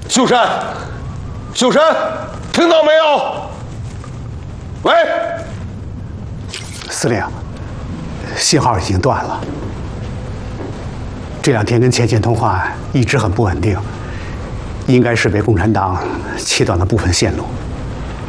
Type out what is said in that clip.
秀山，秀山，听到没有？喂， 司令，信号已经断了。这2天跟前线通话一直很不稳定，应该是被共产党切断了部分线路。